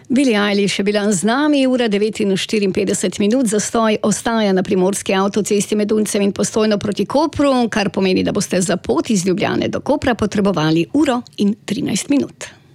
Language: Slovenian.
Billie Eilish je bila z nami, ura 9:54, zastoj ostaja na primorski avtocesti med Uncem in Postojno proti Kopru, kar pomeni, da boste za pot iz Ljubljane do Kopra potrebovali 1:13.